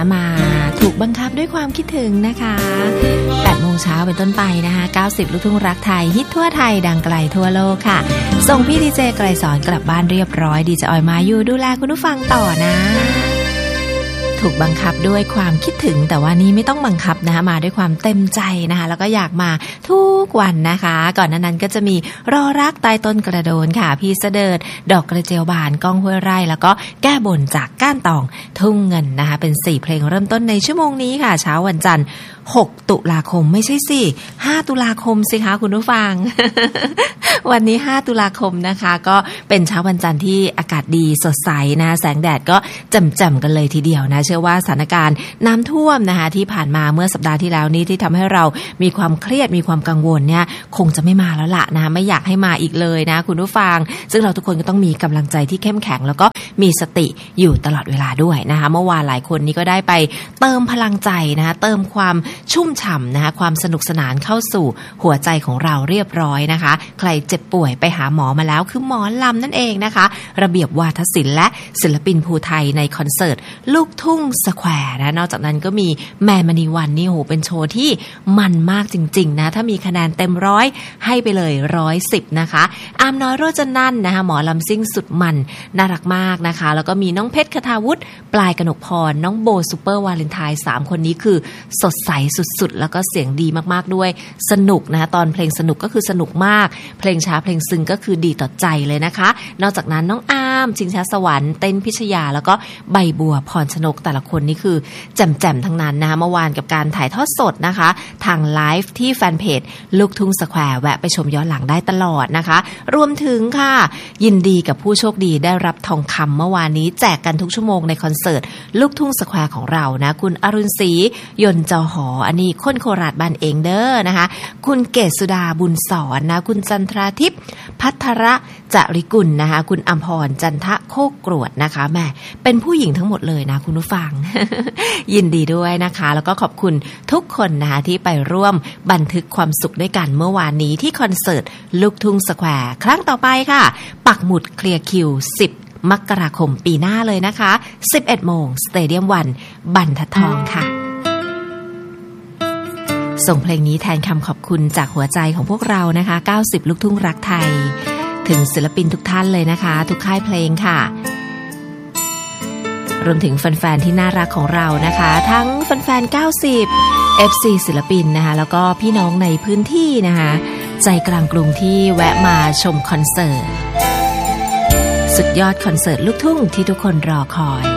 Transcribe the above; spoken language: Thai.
มาถูกบังคับด้วยความคิดถึงนะคะ8 โมงเช้าเป็นต้นไปนะคะ90ลูกทุ่งรักไทยฮิตทั่วไทยดังไกลทั่วโลกค่ะส่งพี่ดีเจไกรสอนกลับบ้านเรียบร้อยดีเจออยมาอยู่ดูแลคุณผู้ฟังต่อนะถูกบังคับด้วยความคิดถึงแต่ว่านี้ไม่ต้องบังคับนะคะมาด้วยความเต็มใจนะคะแล้วก็อยากมาทุกวันนะคะก่อนนั้นก็จะมีรอรักใต้ต้นกระโดนค่ะพี่เสดิร์ดดอกกระเจียวบานก้องห้วยไร่แล้วก็แก้บนจากก้านตองทุ่งเงินนะคะเป็น4เพลงเริ่มต้นในชั่วโมงนี้ค่ะเช้าวันจันทร์6 ตุลาคมไม่ใช่สิ5 ตุลาคมสิคะคุณผู้ฟัง วันนี้5 ตุลาคมนะคะก็เป็นเช้าวันจันทร์ที่อากาศดีสดใสนะแสงแดดก็แจ่มๆกันเลยทีเดียวนะเชื่อว่าสถานการณ์น้ำท่วมนะคะที่ผ่านมาเมื่อสัปดาห์ที่แล้วนี้ที่ทำให้เรามีความเครียดมีความกังวลเนี่ยคงจะไม่มาแล้วล่ะนะคะไม่อยากให้มาอีกเลยนะคุณผู้ฟังซึ่งเราทุกคนก็ต้องมีกำลังใจที่เข้มแข็งแล้วก็มีสติอยู่ตลอดเวลาด้วยนะคะเมื่อวานหลายคนนี้ก็ได้ไปเติมพลังใจนะคะเติมความชุ่มฉ่ำนะคะความสนุกสนานเข้าสู่หัวใจของเราเรียบร้อยนะคะใครเจ็บป่วยไปหาหมอมาแล้วคือหมอลำนั่นเองนะคะระเบียบวาทศิลป์และศิลปินภูไทยในคอนเสิร์ตลูกทุ่งสแควร์นะนอกจากนั้นก็มีแมนมณีวันนี่โหเป็นโชว์ที่มันมากจริงๆนะถ้ามีคะแนนเต็ม100ให้ไปเลย110นะคะอามน้อยโรจนันท์นะคะหมอลำซิ่งสุดมันน่ารักมากนะคะแล้วก็มีน้องเพชรคทาวุฒิปลายกนกพรน้องโบซูเปอร์วาเลนไทน์3คนนี้คือสดใสสุดๆแล้วก็เสียงดีมากๆด้วยสนุกนะคะตอนเพลงสนุกก็คือสนุกมากเพลงช้าเพลงซึ้งก็คือดีต่อใจเลยนะคะนอกจากนั้นน้องอามชิงช้าสวรรค์เต้นพิชยาแล้วก็ใบบัวพรชนกแต่ละคนนี่คือแจ่มๆทั้งนั้นนะคะเมื่อวานกับการถ่ายทอดสดนะคะทางไลฟ์ที่แฟนเพจลูกทุ่งสแควร์แวะไปชมย้อนหลังได้ตลอดนะคะรวมถึงค่ะยินดีกับผู้โชคดีได้รับทองคำเมื่อวานนี้แจกกันทุกชั่วโมงในคอนเสิร์ตลูกทุ่งสแควร์ของเรานะคุณอรุณศรียนต์จอหออันนี้คนโคราชบ้านเองเด้อนะคะคุณเกศสุดาบุญสอนนะคุณจันทราทิพย์พัทรจริกุลนะคะคุณอำพรจันทะโคกรวดนะคะแม่เป็นผู้หญิงทั้งหมดเลยนะคุณผู้ฟัง ยินดีด้วยนะคะแล้วก็ขอบคุณทุกคนนะคะที่ไปร่วมบันทึกความสุขด้วยกันเมื่อวานนี้ที่คอนเสิร์ตลูกทุ่งสแควร์ครั้งต่อไปค่ะปักหมุดเคลียร์คิว10 มกราคมปีหน้าเลยนะคะ 11 โมงสเตเดียมวันบรรทัดทองค่ะส่งเพลงนี้แทนคำขอบคุณจากหัวใจของพวกเรานะคะ90ลูกทุ่งรักไทยถึงศิลปินทุกท่านเลยนะคะทุกค่ายเพลงค่ะรวมถึงแฟนๆที่น่ารักของเรานะคะทั้งแฟนๆ90 FC ศิลปินนะคะแล้วก็พี่น้องในพื้นที่นะคะใจกลางกรุงที่แวะมาชมคอนเสิร์ตสุดยอดคอนเสิร์ตลูกทุ่งที่ทุกคนรอคอย